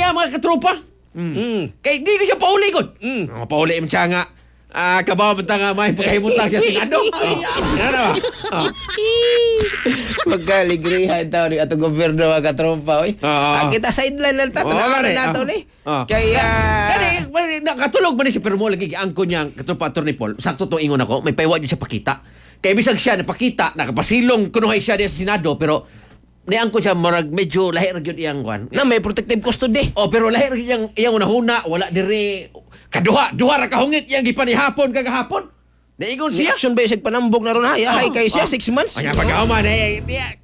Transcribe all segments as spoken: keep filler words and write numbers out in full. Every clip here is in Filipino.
iya mga katropa. Mm. Mm. Kay di ko siya pauli ko. Mm. Oh, pauli mo siya nga. Ah, kabaw banta nga may pagkahimutang siya Senado. Ano? Oh. Magkaligrihan tao ni ato gobyerno mga katropa oy. Oo. Ah, kita sideline lang ta Oo, tanawan gani, nato oo. ni. Oo. Kaya Kani, well, nakatulog man ni siya pero mo lagi giangko niya katropa Attorney Paul. Sakto to ingon ako, may paywa niya siya pakita. Kay bisag siya napakita, nakapasilong kunuhay siya diya sa Senado pero niangko siya marag medyo lahi ra gyud iyang kwan. na may protective custody. Oh, pero lahi ra gyud iyang iyang unahuna, wala diri kaduha, duha ra kahungit iyang gipanihapon kagahapon. Niingon Si siya. action ba sig panambog na ron ha? Yahay kay siya Oh. six months. Kanya pagkauman eh. Diya.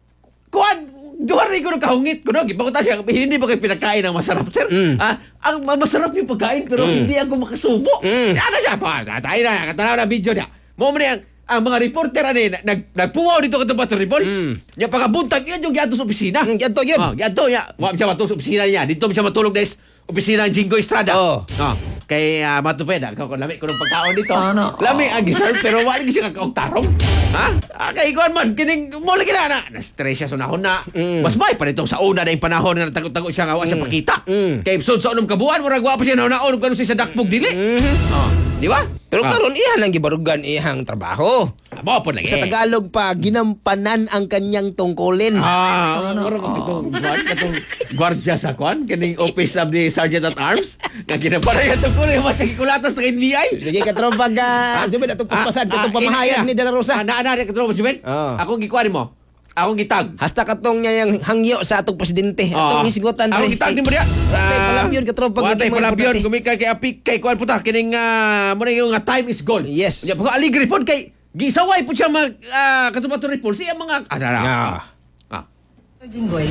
Kuan, duha rin ko kahungit ko. No? Gipakunta siya, hindi ba kayo pinakain ng masarap, sir? Mm. Ah, ang ma- masarap yung pagkain, pero Mm. hindi ako makasubo. Mm. Ano siya pa? Tayo na, katanaw na video niya. Mo mo ang, ang mga reporter ani nag nagpuwaw dito ka tempat report. Mm. Nya pagabuntag yan yung giadto sa opisina. Mm, giadto yun. Oh, giadto ya. Wa siya matulog sa opisina niya. Dito siya matulog des opisina ng Jingo Estrada. Oh. Oh. Kay uh, matupeda, ako lami ko ng pagkaon dito. Sana. Lami ang giserve pero wala gi siya kakaong tarong. Ha? Ah, kay kuan man kining mo lagi na na. Na-stress siya sa nahon na. Mm. Mas may pa nitong sa una na yung panahon na tago-tago siya nga wa siya Mm. pakita. Mm. Kay sud sa unom kabuan murag wa pa siya naon kanu siya sa dakpog dili. Mhm. Oh, di ba? Pero Ah. karon iya lang gibarugan iyang trabaho. Amo po lagi. Sa Tagalog pa ginampanan ang kanyang tungkulin. Ah, murag katong guard katong gwardiya sa kwan kining office of the Sergeant at Arms nga ginaparay atong kuno yung mga kulatas sa N B I. Sige katropa ga, Jubin atong paspasan katong pamahayan ni De La Rosa. Ah, naa na ka tropa Juben. Oo. Ako gikuan mo. Akong gitag. Hasta katong niya yung hangyo sa atong presidente. Atong hisgutan Ako gitag ni mo diya. Watay palabyon katropa. Watay palabyon gumikan kay apik kay kuan puta kining uh, mo yung nga time is gold. Yes. Ya pag aligri pod kay gisaway pud siya mag uh, katubato report siya mga ah, ah, Ah. ah. Jinggoy.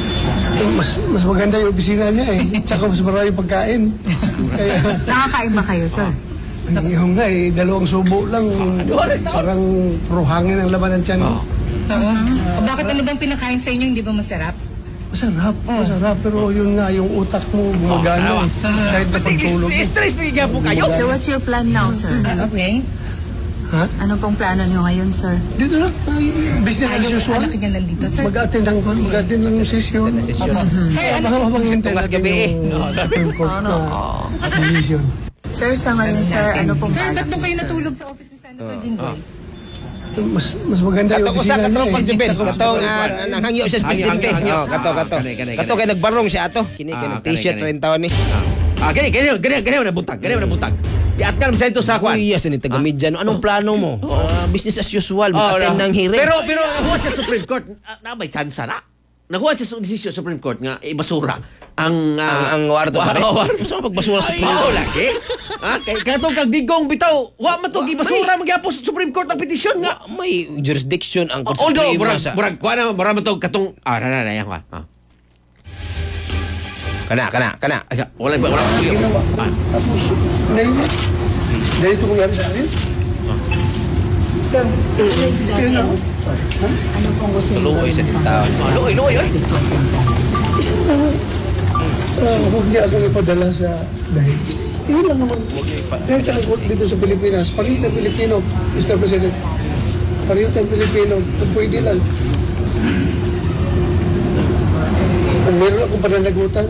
Eh, mas mas maganda yung opisina niya eh. Tsaka mas marami pagkain. Kaya, Nakakain ba kayo, sir? yung nga eh, dalawang subo lang. Parang puro hangin ang laman ng tiyan. Oh. Oo. Bakit ano bang pinakain sa inyo, hindi ba masarap? Masarap, masarap. Pero yun nga, yung utak mo Oh, gumagana. eh. Kahit na pagtulog. Stress na po kayo. So what's your plan now, sir? Okay. Ha? Ano pong plano niyo ngayon, sir? Dito lang, ay, business as Ayaw, usual. anak niya nandito, sir. Mag-attend ng mag-attend ng session. Session. Sir, ano? Habang habang hintay Tumas natin gabi eh. yung Supreme Court na decision. Sir, sa ngayon, sir, ano pong Sir, plano ba't doon kayo niyo, sir? natulog sa office ni Senator Jinggoy? Mas mas maganda yung Katong usa opisina katong niya eh. Jubin, katong ah, nang hangyo siya sa Hangyo, presidente. hangyo, hangyo. Oh, kato kato. Ah, kani, kani, Kato kani. kay nagbarong siya ato. Kini kay Ah, nag-t-shirt kani, kani. rin taon ni. Ah, gani, gani, gani, gani na buntag, gani na buntag. Giat ka naman sa ito sa kwan. Kuya sa ni taga media no. Anong plano mo? Ah, business as usual, Oh, mag-attend no. ng hearing. Pero pero nakuha siya sa Supreme Court, ah, na may chance na. Nakuha siya sa decision sa Supreme Court nga ibasura ang ang ah, ang wardo wa- pares. wa- Gusto mo pagbasura sa Ay, Supreme oo, Court? lagi. Ah, kay katong kag digong bitaw, wa man to gibasura magyapos sa Supreme Court ang petisyon nga. May jurisdiction ang Court Although Suprema murag sa murag kuha na murag man to katong ah na na na yan kuha. Ah. kana kana kana. Asa, wala wala wala. Ginawa. Ah. Tapos, ngayon, ganito mangyari sa akin. Sir, Kaya na, ano pong gusto niyo Luoy gawin? sa tao. Ah, luoy, luoy, oy. isa na, ah, huwag niya akong ipadala sa dahil. Yun lang naman. Kahit sa court dito sa Pilipinas, pareho tayong Pilipino, mister President. Pareho tayong Pilipino, kung pwede lang. Kung meron akong pananagutan,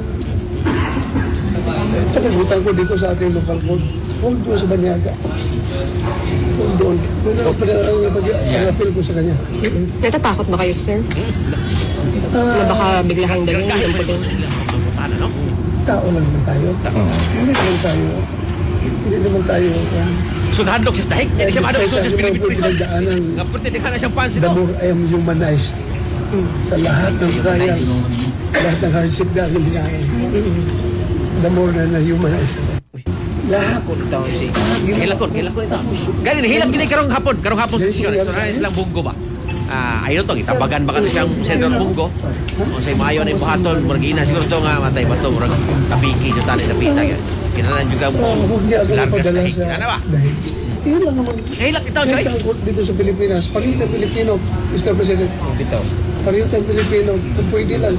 panagutan ko dito sa ating local court. Huwag doon sa Banyaga. Huwag doon. Doon ako panapil ko sa kanya. Natatakot ba kayo, sir? Na baka bigla kang dalhin yung paging... Ano no? Tao lang naman tayo. Hindi naman tayo. Hindi naman tayo. ah, So nahadlok siya sa dahig. Hindi siya madok sa Sa Philippine mga prison. pinagdaanan, Nga pwede di ka na siyang pansin the no. more I am humanized sa lahat ng trials, lahat ng hardship na aking dinahin, the more na na-humanize ako. Lahat. Ako taon si. Hilakon, hilakon ito. Gani, hilak gini karong hapon, karong hapon sa sesyon. So na silang bunggo ba? Ah, ayun to, itabagan ba ka siyang Senador Bunggo? O say maayo na ibuhaton, murag ina siguro to nga matay ba to, murag kabiki to tani sa pita yan. Kinalan juga mo. Ah, huwag niya ako largas ipadala dahig. sa Ano ba? dahil. Yun lang naman. Hilak ito, Kahit Joy. sa court dito sa Pilipinas, pareho tayong Pilipino, mister President. Bitaw. Pareho tayong Pilipino, kung pwede lang.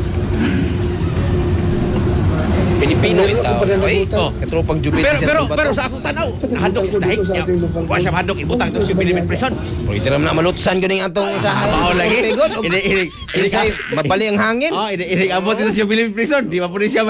Pilipino Meron ito. akong pananagutan. Oh. Katropang Jubin Pero si pero Senator pero Bato. sa akong tanaw, nahadlok siya sa dahig. Sa ating local Wa siya hadlok ibutang to sa Philippine prison. Pwede ram na malutsan ganing atong usahay. Mao lagi. Tigon. Ini ini Ini say mabali ang hangin. Oh, ini ini abot ito sa Philippine prison. Di ba po siya